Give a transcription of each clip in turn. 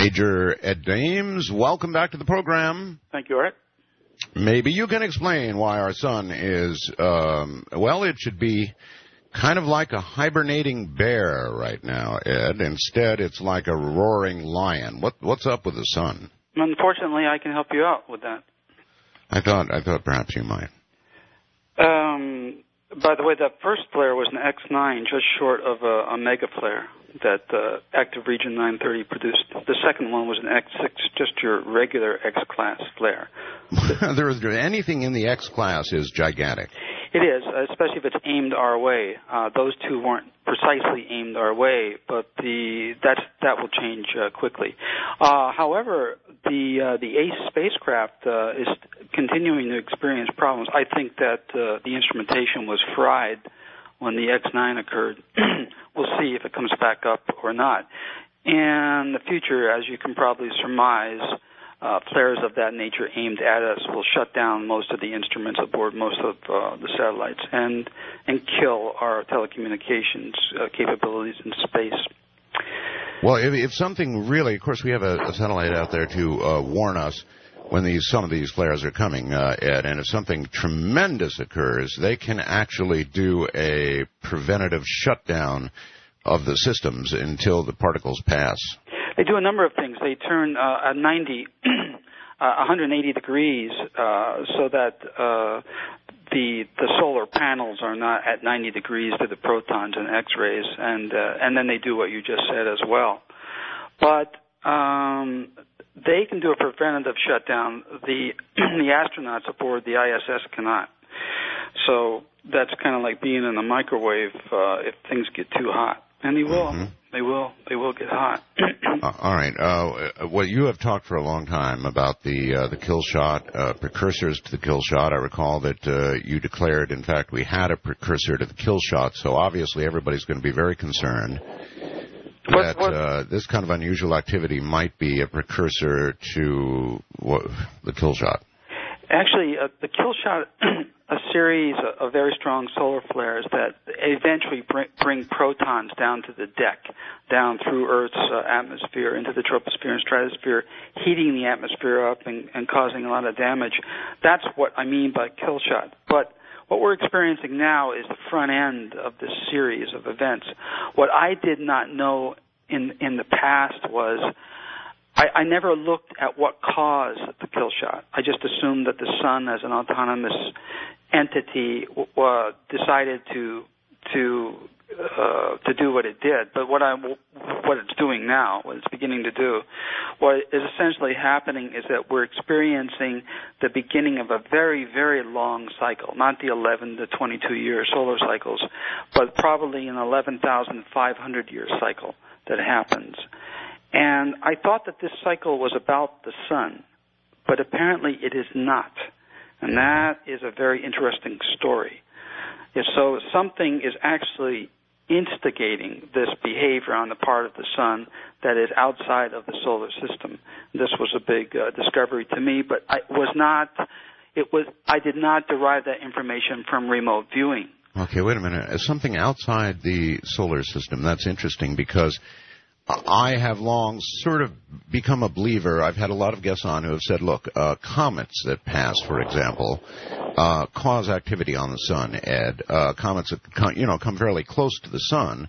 Major Ed Dames, welcome back to the program. Thank you, Art. Maybe you can explain why our sun is, it should be kind of like a hibernating bear right now, Ed. Instead, it's like a roaring lion. What's up with the sun? Unfortunately, I can help you out with that. I thought perhaps you might. By the way, that first flare was an X9, just short of a mega flare that active region 930 produced. The second one was an X6, just your regular X-class flare. Anything in the X-class is gigantic. It is, especially if it's aimed our way. Those two weren't precisely aimed our way, but that will change quickly. However, the ACE spacecraft is continuing to experience problems. I think that the instrumentation was fried when the X9 occurred. We'll see if it comes back up or not. In the future, as you can probably surmise, flares of that nature aimed at us will shut down most of the instruments aboard most of the satellites and kill our telecommunications capabilities in space. Well, if something really, of course, we have a satellite out there to warn us when some of these flares are coming, Ed, and if something tremendous occurs, they can actually do a preventative shutdown of the systems until the particles pass. They do a number of things. They turn 180 degrees so that the solar panels are not at 90 degrees to the protons and X-rays, and then they do what you just said as well. But they can do a preventative shutdown. The astronauts aboard the ISS cannot. So that's kind of like being in a microwave if things get too hot. And they will. Mm-hmm. They will get hot. All right. Well, you have talked for a long time about the kill shot, precursors to the kill shot. I recall that you declared, in fact, we had a precursor to the kill shot, so obviously everybody's going to be very concerned that this kind of unusual activity might be a precursor to the kill shot. Actually, the kill shot, a series of very strong solar flares that eventually bring protons down to the deck, down through Earth's atmosphere into the troposphere and stratosphere, heating the atmosphere up and causing a lot of damage. That's what I mean by kill shot. But what we're experiencing now is the front end of this series of events. What I did not know in the past was I never looked at what caused the kill shot. I just assumed that the sun, as an autonomous entity, decided to do what it did. But what it's doing now, what it's beginning to do, what is essentially happening is that we're experiencing the beginning of a very, very long cycle, not the 11 to 22-year solar cycles, but probably an 11,500-year cycle that happens. And I thought that this cycle was about the sun, but apparently it is not. And that is a very interesting story. So something is actually instigating this behavior on the part of the sun that is outside of the solar system. This was a big discovery to me, but I did not derive that information from remote viewing. Okay, wait a minute. Something outside the solar system, that's interesting because I have long sort of become a believer. I've had a lot of guests on who have said, look, comets that pass, for example, cause activity on the sun, Ed. Comets that come fairly close to the sun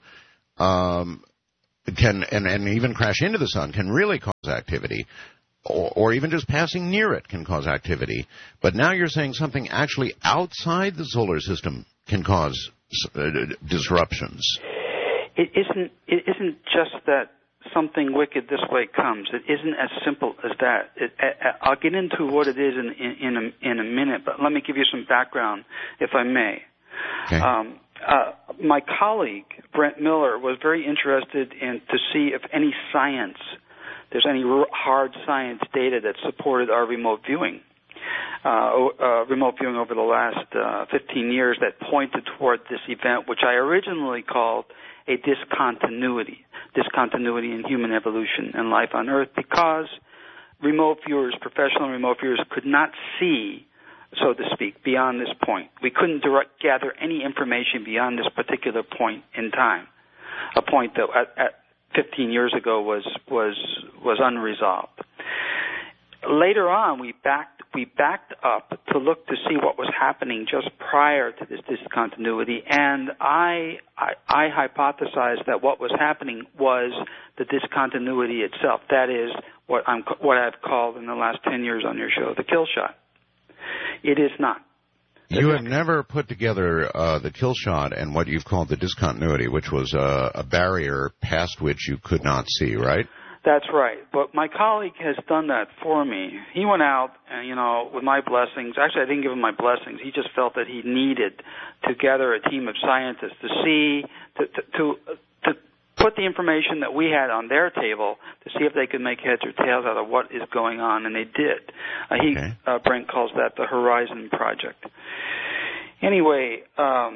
can and even crash into the sun can really cause activity. Or even just passing near it can cause activity. But now you're saying something actually outside the solar system can cause disruptions. It isn't just that something wicked this way comes. It isn't as simple as that. I'll get into what it is in a minute, but let me give you some background, if I may. Okay. My colleague, Brent Miller, was very interested to see if there's any hard science data that supported our remote viewing. Remote viewing over the last 15 years that pointed toward this event, which I originally called a discontinuity in human evolution and life on Earth, because professional remote viewers could not see, so to speak, beyond this point. We couldn't gather any information beyond this particular point in time, a point that 15 years ago was unresolved. Later on, we backed up to look to see what was happening just prior to this discontinuity, and I hypothesized that what was happening was the discontinuity itself. That is what I've called in the last 10 years on your show the kill shot. It is not. You have never put together the kill shot and what you've called the discontinuity, which was a barrier past which you could not see, right? That's right. But my colleague has done that for me. He went out, and, with my blessings. Actually, I didn't give him my blessings. He just felt that he needed to gather a team of scientists to see, to put the information that we had on their table to see if they could make heads or tails out of what is going on, and they did. Brent calls that the Horizon Project. Anyway,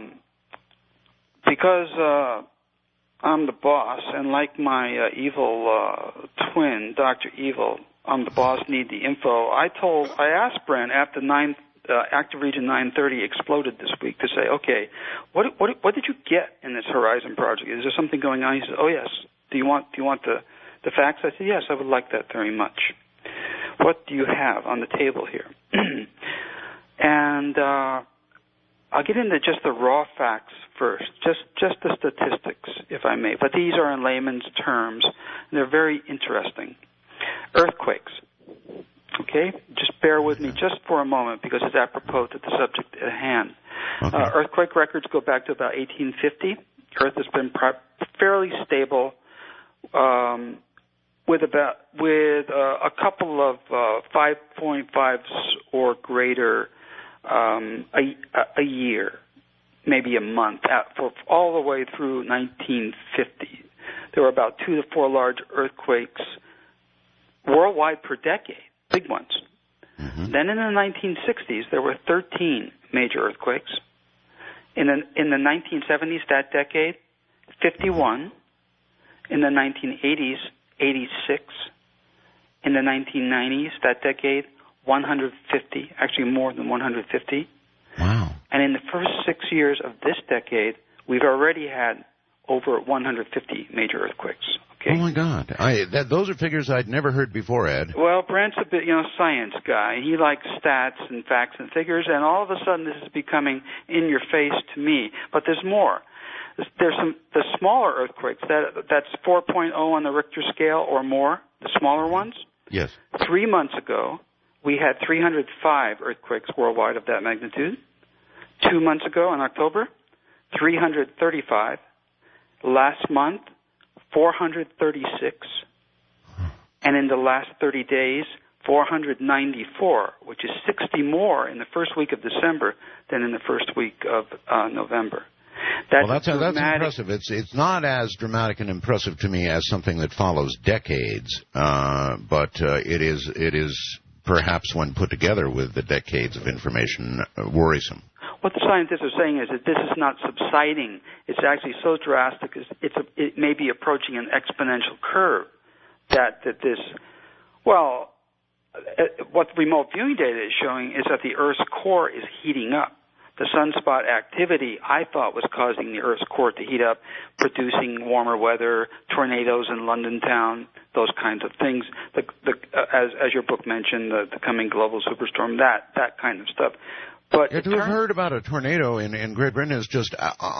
because I'm the boss, and like my evil twin, Dr. Evil, I'm the boss, need the info. I asked Brent after Active Region 930 exploded this week to say, okay, what did you get in this Horizon Project? Is there something going on? He said, oh yes. Do you want the facts? I said, yes, I would like that very much. What do you have on the table here? And I'll get into just the raw facts first, just the statistics, if I may. But these are in layman's terms, and they're very interesting. Earthquakes. Okay? Just bear with me just for a moment because it's apropos to the subject at hand. Okay. Earthquake records go back to about 1850. Earth has been fairly stable with a couple of 5.5s or greater a year, maybe a month, for all the way through 1950. There were about 2 to 4 large earthquakes worldwide per decade, big ones. Mm-hmm. Then in the 1960s, there were 13 major earthquakes. In the 1970s, that decade, 51. In the 1980s, 86. In the 1990s, that decade, 150, actually more than 150. Wow. And in the first 6 years of this decade, we've already had over 150 major earthquakes. Okay? Oh, my God. Those are figures I'd never heard before, Ed. Well, Brent's a bit, science guy. He likes stats and facts and figures, and all of a sudden this is becoming in your face to me. But there's more. There's the smaller earthquakes. That's 4.0 on the Richter scale or more, the smaller ones. Yes. 3 months ago, we had 305 earthquakes worldwide of that magnitude. 2 months ago, in October, 335. Last month, 436. And in the last 30 days, 494, which is 60 more in the first week of December than in the first week of November. That's impressive. It's not as dramatic and impressive to me as something that follows decades, but it is perhaps when put together with the decades of information worrisome. What the scientists are saying is that this is not subsiding. It's actually so drastic. It may be approaching an exponential curve. What remote viewing data is showing is that the Earth's core is heating up. The sunspot activity, I thought, was causing the Earth's core to heat up, producing warmer weather, tornadoes in London town, those kinds of things. As your book mentioned, the coming global superstorm, that kind of stuff. But to have heard about a tornado in Great Britain is just,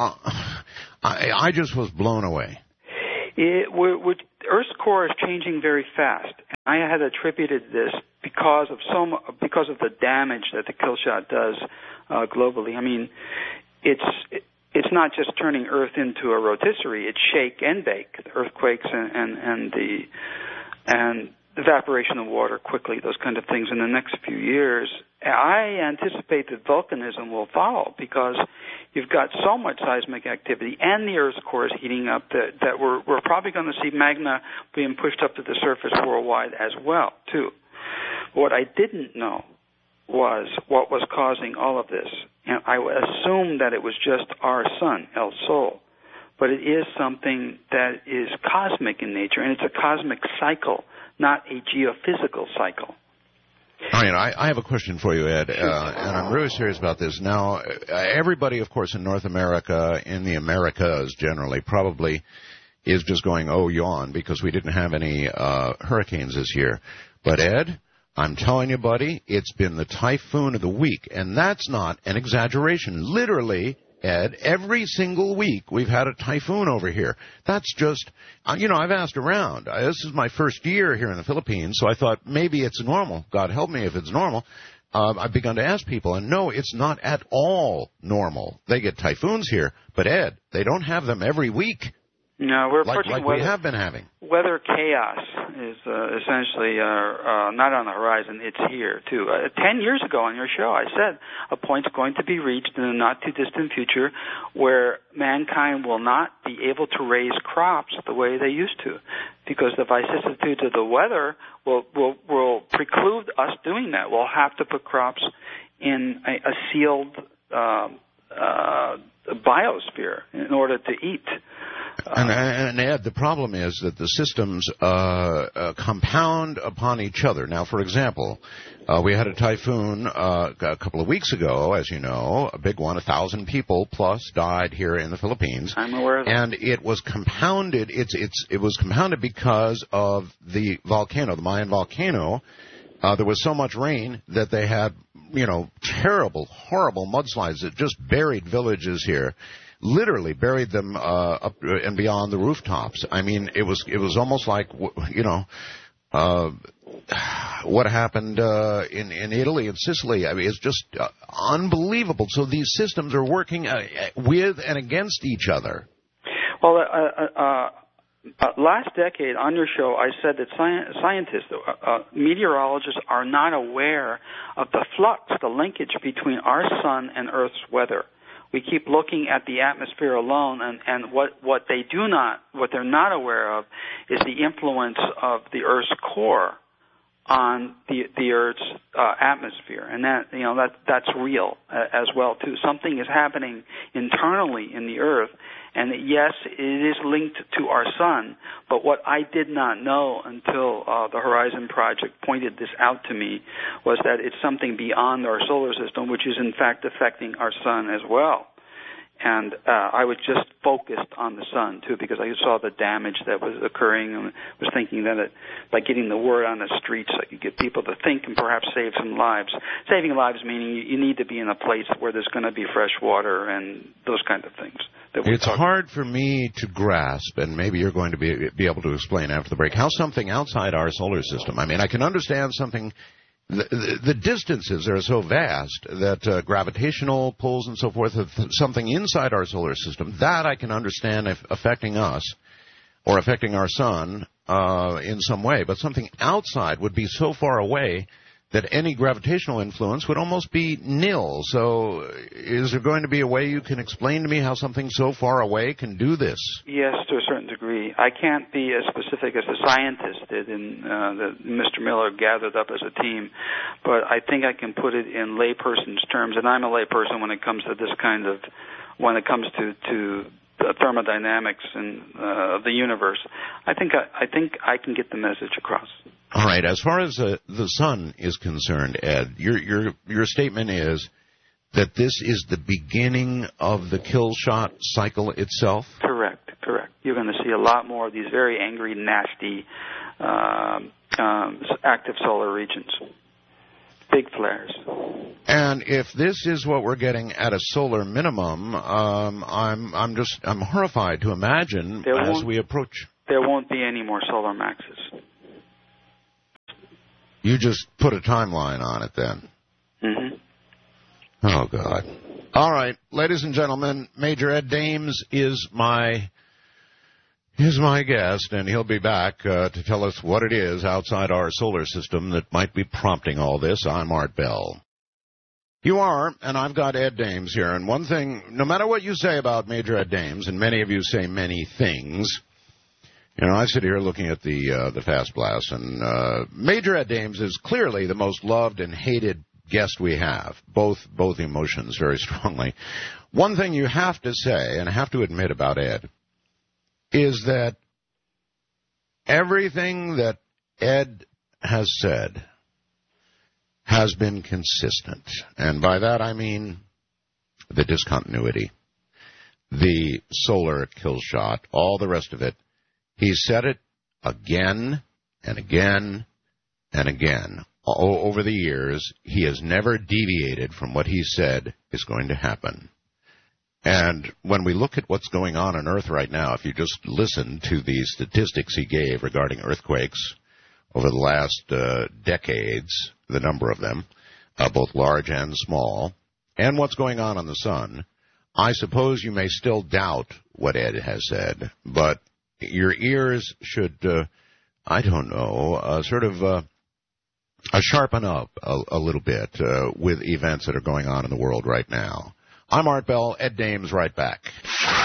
I just was blown away. Earth's core is changing very fast. I had attributed this because of the damage that the kill shot does globally. I mean, it's not just turning Earth into a rotisserie; it's shake and bake. The earthquakes and the evaporation of water quickly, those kind of things in the next few years. I anticipate that volcanism will follow because you've got so much seismic activity and the Earth's core is heating up that we're probably going to see magma being pushed up to the surface worldwide as well, too. What I didn't know was what was causing all of this. And I assumed that it was just our sun, El Sol. But it is something that is cosmic in nature, and it's a cosmic cycle, not a geophysical cycle. All right, I have a question for you, Ed, and I'm really serious about this. Now, everybody, of course, in North America, in the Americas generally, probably is just going, oh, yawn, because we didn't have any hurricanes this year. But, Ed, I'm telling you, buddy, it's been the typhoon of the week, and that's not an exaggeration. Literally, Ed, every single week we've had a typhoon over here. That's just, I've asked around. This is my first year here in the Philippines, so I thought maybe it's normal. God help me if it's normal. I've begun to ask people, and no, it's not at all normal. They get typhoons here, but, Ed, they don't have them every week. No, we're approaching like we have been having. Weather chaos is essentially not on the horizon. It's here, too. 10 years ago on your show, I said a point's going to be reached in the not-too-distant future where mankind will not be able to raise crops the way they used to, because the vicissitudes of the weather will preclude us doing that. We'll have to put crops in a sealed biosphere in order to eat. And Ed, the problem is that the systems compound upon each other. Now, for example, we had a typhoon a couple of weeks ago, as you know, a big one. 1,000 people plus died here in the Philippines. I'm aware of that. And it was compounded. It was compounded because of the volcano, the Mayan volcano. There was so much rain that they had, terrible, horrible mudslides that just buried villages here. Literally buried them up and beyond the rooftops. I mean, it was almost like, what happened in Italy and Sicily. I mean, it's just unbelievable. So these systems are working with and against each other. Well, last decade on your show, I said that scientists, meteorologists, are not aware of the flux, the linkage between our sun and Earth's weather. We keep looking at the atmosphere alone, and what they're not aware of is the influence of the Earth's core on the Earth's atmosphere, and that's real as well too. Something is happening internally in the Earth, and yes, it is linked to our sun. But what I did not know until the Horizon Project pointed this out to me was that it's something beyond our solar system, which is in fact affecting our sun as well. And I was just focused on the sun, too, because I saw the damage that was occurring and was thinking that by getting the word on the streets, I could get people to think and perhaps save some lives. Saving lives meaning you need to be in a place where there's going to be fresh water and those kind of things. It's hard for me to grasp, and maybe you're going to be able to explain after the break, how something outside our solar system, I mean, I can understand something. The distances are so vast that gravitational pulls and so forth, something inside our solar system, that I can understand if affecting us or affecting our sun in some way. But something outside would be so far away that any gravitational influence would almost be nil. So is there going to be a way you can explain to me how something so far away can do this? Yes, to a certain degree. I can't be as specific as the scientists did that Mr. Miller gathered up as a team, but I think I can put it in layperson's terms, and I'm a layperson when it comes to this kind of, when it comes to thermodynamics and the universe. I think I can get the message across. All right. As far as the sun is concerned, Ed, your statement is that this is the beginning of the kill shot cycle itself? Correct. You're going to see a lot more of these very angry, nasty, active solar regions. Big flares. And if this is what we're getting at a solar minimum, I'm horrified to imagine as we approach. There won't be any more solar maxes. You just put a timeline on it then. Mm-hmm. Oh, God. All right, ladies and gentlemen, Major Ed Dames is my guest, and he'll be back to tell us what it is outside our solar system that might be prompting all this. I'm Art Bell. You are, and I've got Ed Dames here. And one thing, no matter what you say about Major Ed Dames, and many of you say many things, I sit here looking at the Fast Blast, and Major Ed Dames is clearly the most loved and hated guest we have, both emotions very strongly. One thing you have to say, and I have to admit about Ed, is that everything that Ed has said has been consistent. And by that I mean the discontinuity, the solar kill shot, all the rest of it He's said it again and again and again. Over the years, he has never deviated from what he said is going to happen. And when we look at what's going on Earth right now, if you just listen to the statistics he gave regarding earthquakes over the last decades, the number of them, both large and small, and what's going on the sun, I suppose you may still doubt what Ed has said, but your ears should, sharpen up a little bit with events that are going on in the world right now. I'm Art Bell. Ed Dames right back.